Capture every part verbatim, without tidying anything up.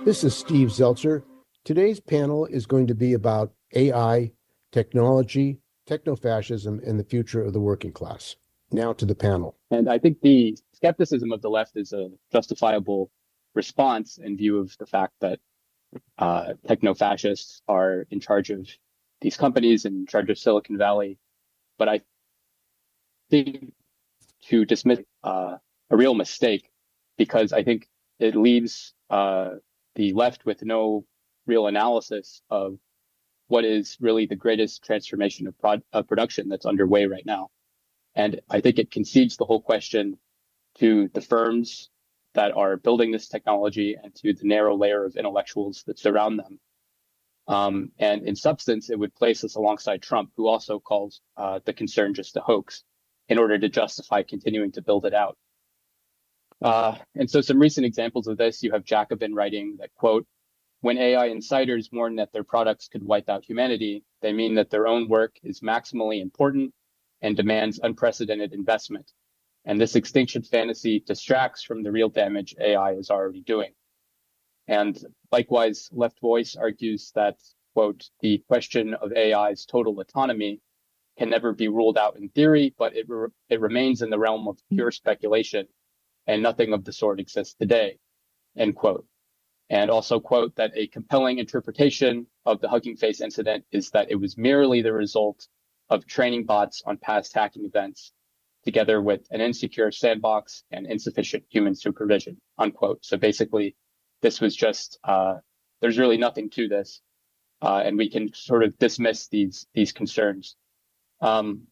This is Steve Zeltzer. Today's panel is going to be about A I, technology, technofascism, and the future of the working class. Now to the panel. And I think the skepticism of the left is a justifiable response in view of the fact that uh, techno-fascists are in charge of these companies and in charge of Silicon Valley. But I think to dismiss uh, a real mistake, because I think it leaves uh, the left with no real analysis of what is really the greatest transformation of, prod- of production that's underway right now. And I think it concedes the whole question to the firms that are building this technology and to the narrow layer of intellectuals that surround them. Um, and in substance, it would place us alongside Trump, who also calls uh, the concern just a hoax in order to justify continuing to build it out. Uh, and so some recent examples of this, you have Jacobin writing that, quote, when A I insiders warn that their products could wipe out humanity, they mean that their own work is maximally important and demands unprecedented investment. And this extinction fantasy distracts from the real damage A I is already doing. And likewise, Left Voice argues that, quote, the question of A I's total autonomy can never be ruled out in theory, but it, re- it remains in the realm of pure speculation, and nothing of the sort exists today, end quote. And also, quote, that a compelling interpretation of the Hugging Face incident is that it was merely the result of training bots on past hacking events, together with an insecure sandbox and insufficient human supervision, unquote. So basically, this was just, uh, there's really nothing to this, uh, and we can sort of dismiss these these concerns. Um,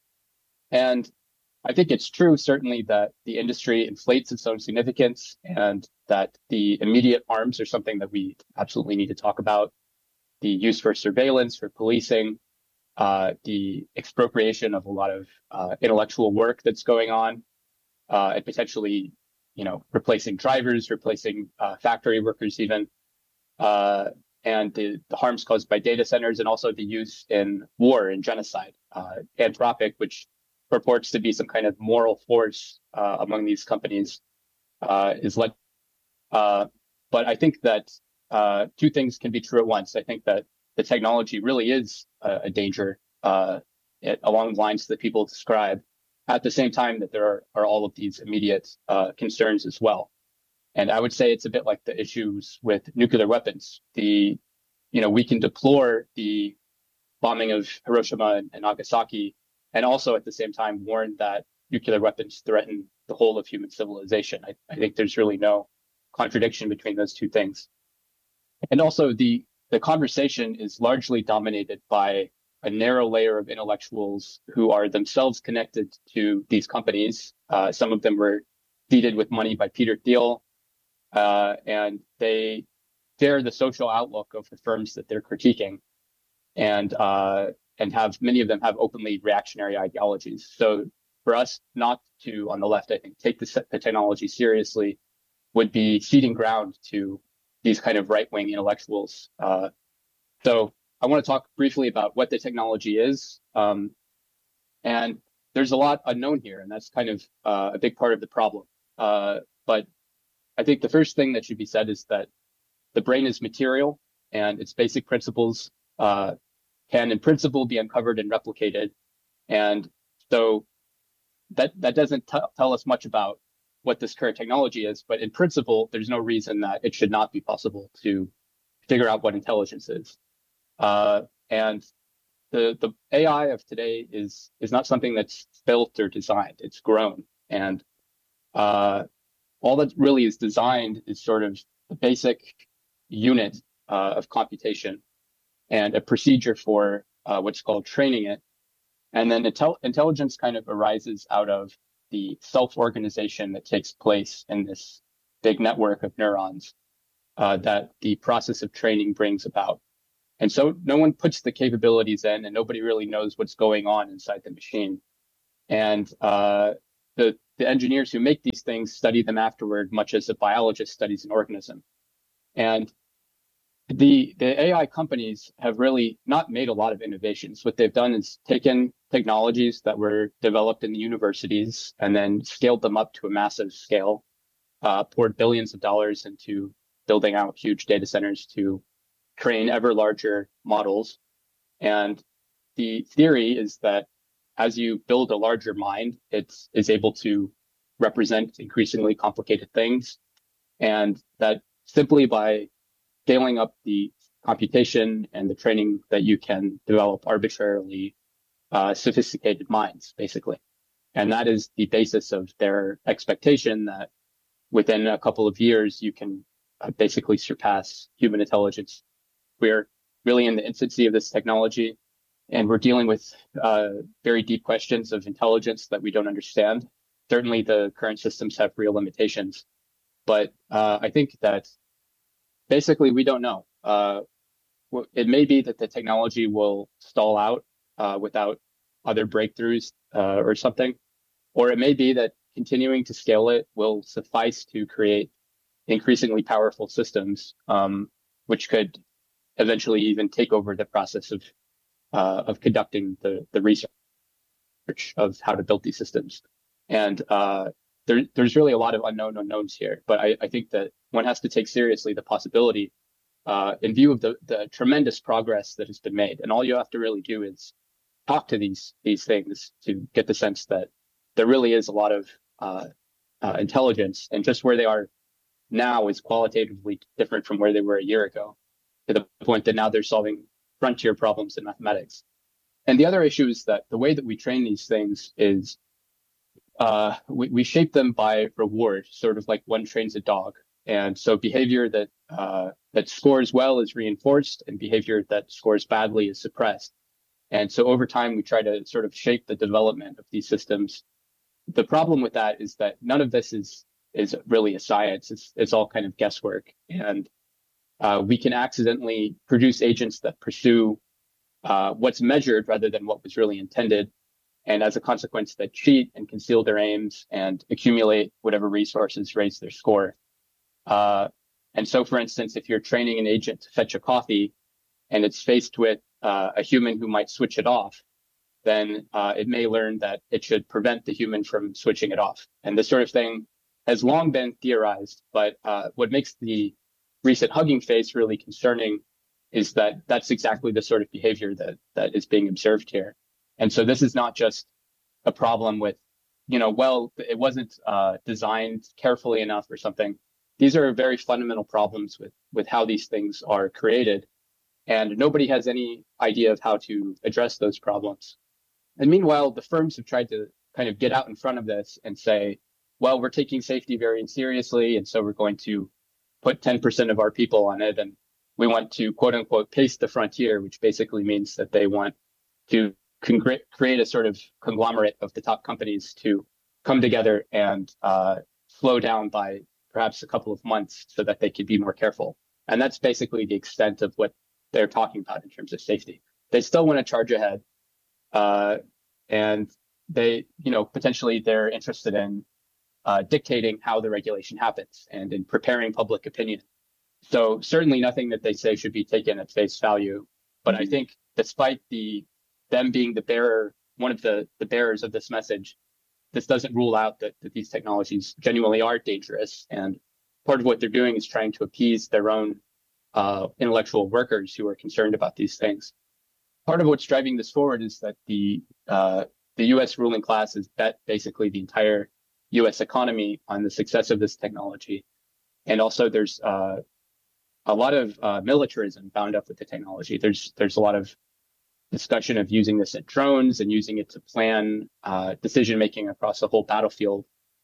and I think it's true, certainly, that the industry inflates its own significance and that the immediate harms are something that we absolutely need to talk about. The use for surveillance, for policing, uh, the expropriation of a lot of uh, intellectual work that's going on, uh, and potentially, you know, replacing drivers, replacing uh, factory workers even, uh, and the, the harms caused by data centers, and also the use in war and genocide. Uh, Anthropic, which purports to be some kind of moral force uh, among these companies, uh, is led. Uh, but I think that uh, two things can be true at once. I think that the technology really is a, a danger uh, it, along the lines that people describe, at the same time that there are, are all of these immediate uh, concerns as well. And I would say it's a bit like the issues with nuclear weapons. The, you know, we can deplore the bombing of Hiroshima and, and Nagasaki, and also at the same time warn that nuclear weapons threaten the whole of human civilization. I, I think there's really no contradiction between those two things. And also the, the conversation is largely dominated by a narrow layer of intellectuals who are themselves connected to these companies. Uh, some of them were seeded with money by Peter Thiel, uh, and they share the social outlook of the firms that they're critiquing, and uh, and have many of them have openly reactionary ideologies. So for us not to, on the left, I think, take the, the technology seriously would be ceding ground to these kind of right-wing intellectuals. Uh, so I want to talk briefly about what the technology is. Um, and there's a lot unknown here, and that's kind of uh, a big part of the problem. Uh, but I think the first thing that should be said is that the brain is material, and its basic principles uh, can, in principle, be uncovered and replicated. And so that that doesn't t- tell us much about what this current technology is, but in principle, there's no reason that it should not be possible to figure out what intelligence is. Uh, and the the A I of today is is not something that's built or designed; it's grown, and uh, all that really is designed is sort of the basic unit uh, of computation and a procedure for uh, what's called training it. And then intel- intelligence kind of arises out of the self-organization that takes place in this big network of neurons uh, that the process of training brings about. And so no one puts the capabilities in, and nobody really knows what's going on inside the machine. And uh, the the engineers who make these things study them afterward, much as a biologist studies an organism. And the the A I companies have really not made a lot of innovations. What they've done is taken technologies that were developed in the universities and then scaled them up to a massive scale, uh, poured billions of dollars into building out huge data centers to train ever larger models. And the theory is that as you build a larger mind, it is able to represent increasingly complicated things. And that simply by scaling up the computation and the training that you can develop arbitrarily uh, sophisticated minds, basically. And that is the basis of their expectation that within a couple of years, you can uh, basically surpass human intelligence. We're really in the infancy of this technology, and we're dealing with uh, very deep questions of intelligence that we don't understand. Certainly, the current systems have real limitations, but uh, I think that basically we don't know. Uh, it may be that the technology will stall out uh, without other breakthroughs uh, or something, or it may be that continuing to scale it will suffice to create increasingly powerful systems, um, which could eventually even take over the process of uh, of conducting the the research of how to build these systems. And uh, there, there's really a lot of unknown unknowns here. But I, I think that one has to take seriously the possibility uh, in view of the, the tremendous progress that has been made. And all you have to really do is talk to these these things to get the sense that there really is a lot of uh, uh, intelligence, and just where they are now is qualitatively different from where they were a year ago, to the point that now they're solving frontier problems in mathematics. And the other issue is that the way that we train these things is uh, we, we shape them by reward, sort of like one trains a dog. And so behavior that uh, that scores well is reinforced, and behavior that scores badly is suppressed. And so over time, we try to sort of shape the development of these systems. The problem with that is that none of this is is really a science. It's, it's all kind of guesswork. And uh, we can accidentally produce agents that pursue uh, what's measured rather than what was really intended. And as a consequence, that cheat and conceal their aims and accumulate whatever resources raise their score. Uh, and so, for instance, if you're training an agent to fetch a coffee and it's faced with uh, a human who might switch it off, then uh, it may learn that it should prevent the human from switching it off. And this sort of thing has long been theorized, but uh, what makes the recent Hugging Face really concerning is that that's exactly the sort of behavior that that is being observed here. And so this is not just a problem with, you know, well, it wasn't uh, designed carefully enough or something. These are very fundamental problems with, with how these things are created. And nobody has any idea of how to address those problems. And meanwhile, the firms have tried to kind of get out in front of this and say, well, we're taking safety very seriously, and so we're going to put ten percent of our people on it, and we want to, quote unquote, pace the frontier, which basically means that they want to con- create a sort of conglomerate of the top companies to come together and uh, slow down by perhaps a couple of months so that they could be more careful. And that's basically the extent of what they're talking about in terms of safety. They still want to charge ahead. Uh, and they, you know, potentially they're interested in uh, dictating how the regulation happens and in preparing public opinion. So certainly nothing that they say should be taken at face value. But I think despite the them being the bearer, one of the, the bearers of this message, this doesn't rule out that, that these technologies genuinely are dangerous. And part of what they're doing is trying to appease their own uh, intellectual workers who are concerned about these things. Part of what's driving this forward is that the uh, the U S ruling class has bet basically the entire U S economy on the success of this technology. And also there's uh, a lot of uh, militarism bound up with the technology. There's there's a lot of discussion of using this in drones and using it to plan uh, decision-making across the whole battlefield.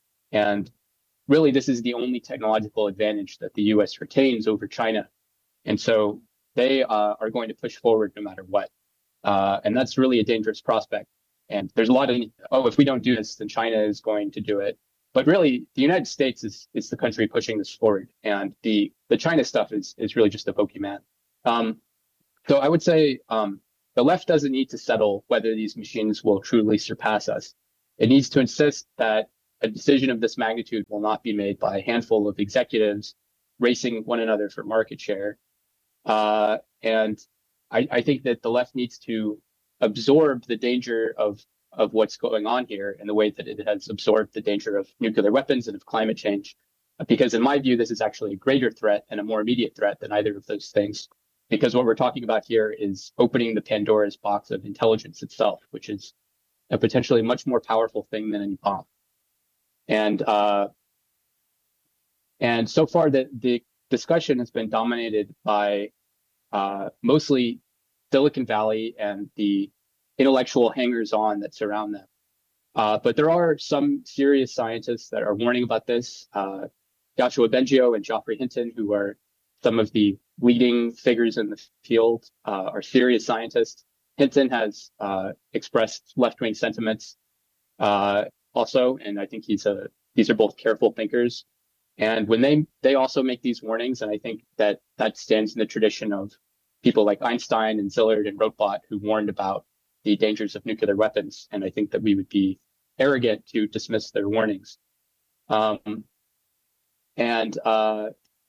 And really, this is the only technological advantage that the U S retains over China. And so they uh, are going to push forward no matter what. Uh, and that's really a dangerous prospect. And there's a lot of, oh, if we don't do this, then China is going to do it. But really, the United States is is the country pushing this forward. And the, the China stuff is, is really just a bogeyman. Um, so I would say um, the left doesn't need to settle whether these machines will truly surpass us. It needs to insist that a decision of this magnitude will not be made by a handful of executives racing one another for market share. Uh, and I, I think that the left needs to absorb the danger of, of what's going on here in the way that it has absorbed the danger of nuclear weapons and of climate change. because in my view, this is actually a greater threat and a more immediate threat than either of those things. Because what we're talking about here is opening the Pandora's box of intelligence itself, which is a potentially much more powerful thing than any bomb. And uh, and so far, the the discussion has been dominated by uh, mostly Silicon Valley and the intellectual hangers-on that surround them. Uh, but there are some serious scientists that are warning about this. Uh, Joshua Bengio and Geoffrey Hinton, who are some of the leading figures in the field, uh, are serious scientists. Hinton has uh, expressed left-wing sentiments uh, also, and I think he's a. These are both careful thinkers. And when they they also make these warnings, and I think that that stands in the tradition of people like Einstein and Szilard and Rotblat, who warned about the dangers of nuclear weapons. And I think that we would be arrogant to dismiss their warnings. Um, and uh,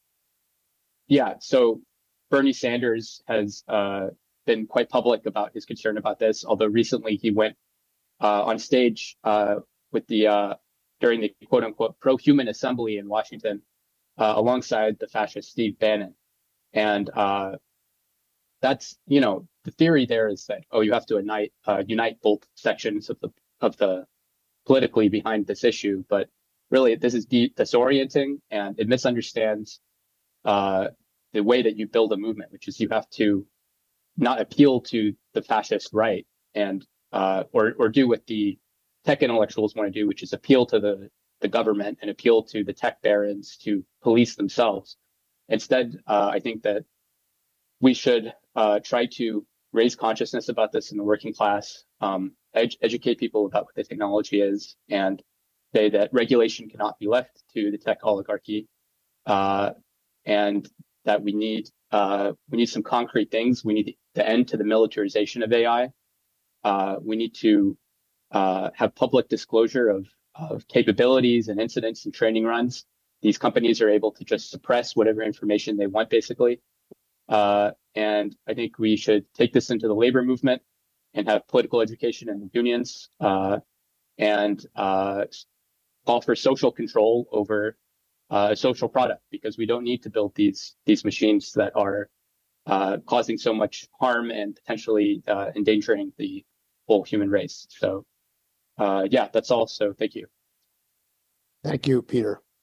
yeah, so Bernie Sanders has uh, been quite public about his concern about this, although recently he went uh, on stage uh, with the uh, during the quote unquote pro-human assembly in Washington uh, alongside the fascist Steve Bannon. And uh, that's, you know, the theory there is that, oh, you have to unite, uh, unite both sections of the of the politically behind this issue. But really, this is de- disorienting, and it misunderstands uh, the way that you build a movement, which is you have to not appeal to the fascist right and uh, or or do what the tech intellectuals want to do, which is appeal to the, the government and appeal to the tech barons to police themselves. Instead, uh, I think that we should uh, try to raise consciousness about this in the working class, um, ed- educate people about what the technology is, and say that regulation cannot be left to the tech oligarchy, uh, and that we need uh, we need some concrete things. We need the end to the militarization of A I. Uh, we need to uh, have public disclosure of, of capabilities and incidents and training runs. These companies are able to just suppress whatever information they want, basically. Uh, and I think we should take this into the labor movement and have political education in the unions uh, and uh, call for social control over uh, a social product, because we don't need to build these these machines that are uh, causing so much harm and potentially uh, endangering the whole human race. So, uh, yeah, that's all. So thank you. Thank you, Peter.